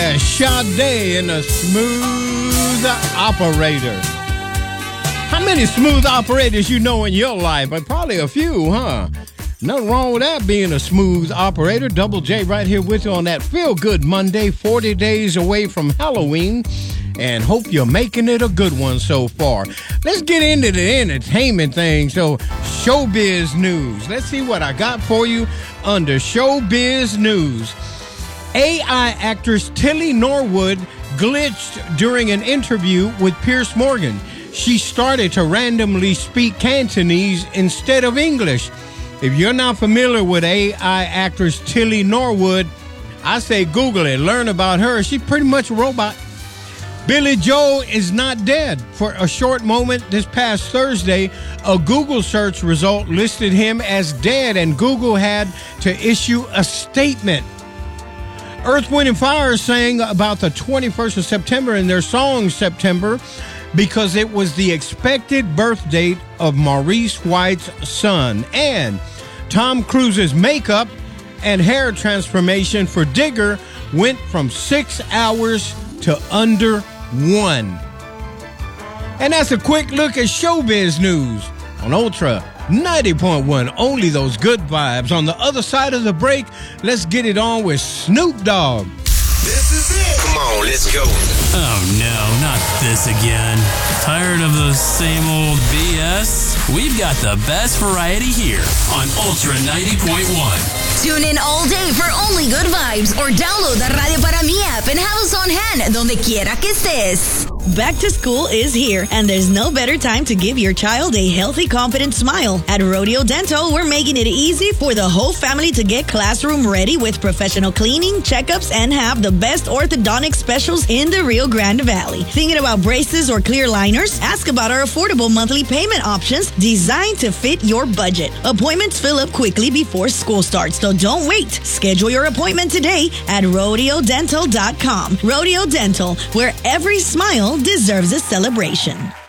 Yeah, Sade and a Smooth Operator. How many smooth operators you know in your life? But probably a few, huh? Nothing wrong with that, being a smooth operator. Double J right here with you on that Feel Good Monday, 40 days away from Halloween. And hope you're making it a good one so far. Let's get into the entertainment thing. So, showbiz news. Let's see what I got for you under showbiz news. AI actress Tilly Norwood glitched during an interview with Piers Morgan. She started to randomly speak Cantonese instead of English. If you're not familiar with AI actress Tilly Norwood, I say Google it, learn about her. She's pretty much a robot. Billy Joel is not dead. For a short moment this past Thursday, a Google search result listed him as dead, and Google had to issue a statement. Earth, Wind & Fire sang about the 21st of September in their song September because it was the expected birth date of Maurice White's son. And Tom Cruise's makeup and hair transformation for Digger went from 6 hours to under 1. And that's a quick look at showbiz news on Ultra 90.1. Only those good vibes. On the other side of the break, let's get it on with Snoop Dogg. This is it. Come on, let's go. Oh no, not this again. Tired of the same old BS? We've got the best variety here on Ultra 90.1. Tune in all day for only good vibes or download the Radio Para Mi app and have us on hand donde quiera que estés. Back to school is here, and there's no better time to give your child a healthy, confident smile. At Rodeo Dental, we're making it easy for the whole family to get classroom ready with professional cleaning, checkups, and have the best orthodontic specials in the Rio Grande Valley. Thinking about braces or clear liners? Ask about our affordable monthly payment options designed to fit your budget. Appointments fill up quickly before school starts, so don't wait. Schedule your appointment today at rodeodental.com. Rodeo Dental, where every smile deserves a celebration.